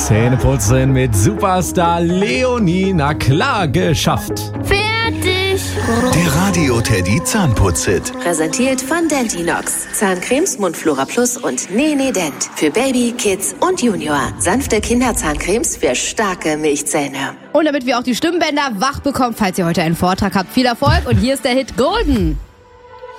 Zähneputzen mit Superstar Leonie. Na klar, geschafft. Fertig. Der Radio-Teddy Zahnputz-Hit. Präsentiert von Dentinox. Zahncremes, Mundflora Plus und Nene Dent. Für Baby, Kids und Junior. Sanfte Kinderzahncremes für starke Milchzähne. Und damit wir auch die Stimmbänder wach bekommen, falls ihr heute einen Vortrag habt, viel Erfolg. Und hier ist der Hit Golden.